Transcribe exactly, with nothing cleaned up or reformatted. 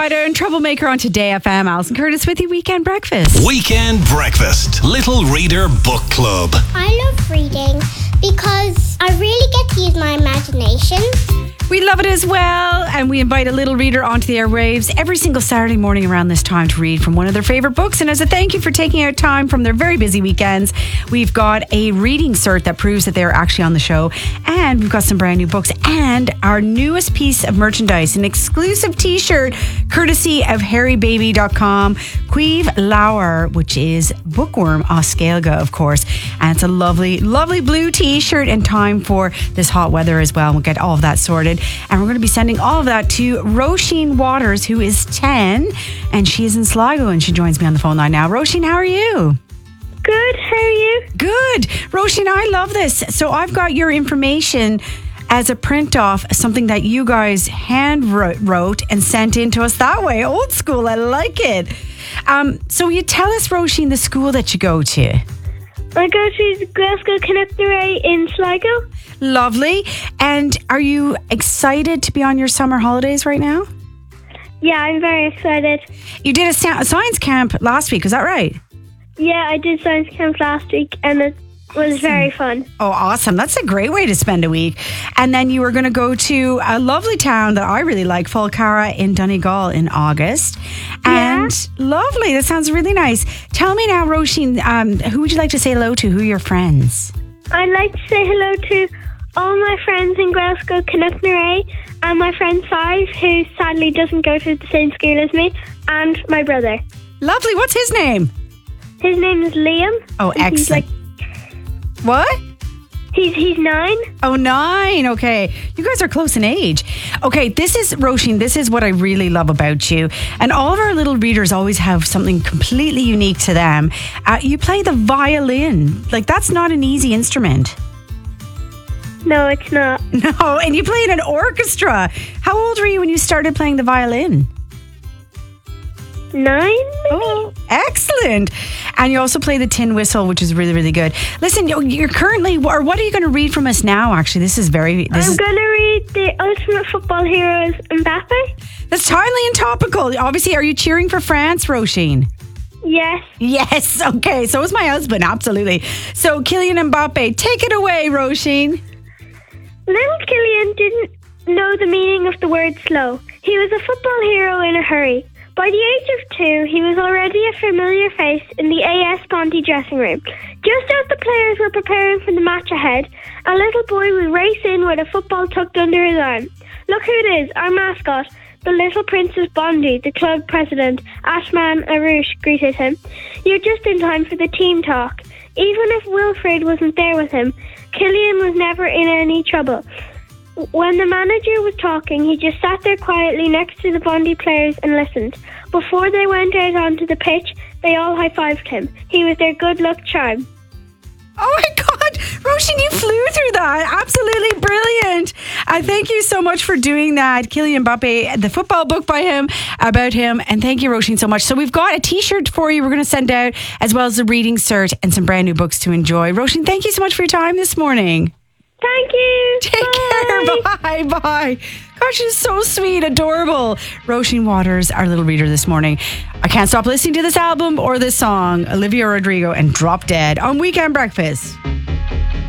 Rider and Troublemaker on Today F M. Alison Curtis with you, Weekend Breakfast. Weekend Breakfast, Little Reader Book Club. I love reading because I really get to use my imagination. We love it as well, and we invite a little reader onto the airwaves every single Saturday morning around this time to read from one of their favourite books. And as a thank you for taking out time from their very busy weekends, we've got a reading cert that proves that they're actually on the show, and we've got some brand new books and our newest piece of merchandise, an exclusive t-shirt courtesy of harry baby dot com, Cuiv Lauer, which is bookworm Oscailga, of course, and it's a lovely, lovely blue t-shirt in time for this hot weather as well. We'll get all of that sorted. And we're going to be sending all of that to Roisin Waters, who is ten, and she is in Sligo, and she joins me on the phone line now. Roisin, how are you? Good, how are you? Good. Roisin, I love this. So I've got your information as a print off, something that you guys hand wrote and sent in to us that way. Old school, I like it. Um, so you tell us, Roisin, the school that you go to. I go to Glasgow Connectorate in Sligo. Lovely. And are you excited to be on your summer holidays right now? Yeah, I'm very excited. You did a science camp last week, is that right? Yeah, I did science camp last week and it was very fun. Oh, awesome. That's a great way to spend a week. And then you were going to go to a lovely town that I really like, Falcara in Donegal in August. And yeah. Lovely. That sounds really nice. Tell me now, Roisin, um, who would you like to say hello to? Who are your friends? I'd like to say hello to all my friends in Glasgow Connectorate and my friend Five, who sadly doesn't go to the same school as me, and my brother. Lovely. What's his name? His name is Liam. Oh, excellent. He's like, what? He's he's nine. Oh, nine. Okay. You guys are close in age. Okay, this is, Roisin, this is what I really love about you. And all of our little readers always have something completely unique to them. Uh, you play the violin. Like, that's not an easy instrument. No, it's not. No, and you play in an orchestra. How old were you when you started playing the violin? Nine, maybe? Oh, excellent. And you also play the tin whistle, which is really, really good. Listen, you're currently, or what are you going to read from us now, actually? This is very... This I'm is, going to read The Ultimate Football Heroes Mbappe. That's timely and topical. Obviously, are you cheering for France, Roisin? Yes. Yes, okay. So is my husband, absolutely. So, Kylian Mbappe, take it away, Roisin. Little Kylian didn't know the meaning of the word slow. He was a football hero in a hurry. By the age of two, he was already a familiar face in the A S Ponty dressing room. Just as the players were preparing for the match ahead, a little boy would race in with a football tucked under his arm. Look who it is, our mascot, the little Princess Bondi, the club president, Ashman Arouche, greeted him. You're just in time for the team talk. Even if Wilfred wasn't there with him, Kylian was never in any trouble. When the manager was talking, he just sat there quietly next to the Bondi players and listened. Before they went out onto the pitch, they all high-fived him. He was their good luck charm. Oh my God, Roisin, you flew through that. Absolutely brilliant. I thank you so much for doing that. Kylian Mbappe, the football book by him, about him. And thank you, Roisin, so much. So we've got a t-shirt for you we're going to send out, as well as a reading cert and some brand new books to enjoy. Roisin, thank you so much for your time this morning. Thank you. Take Bye. care. Bye. Bye. Gosh, she's so sweet, adorable. Roisin Waters, our little reader this morning. I can't stop listening to this album or this song. Olivia Rodrigo and Drop Dead on Weekend Breakfast.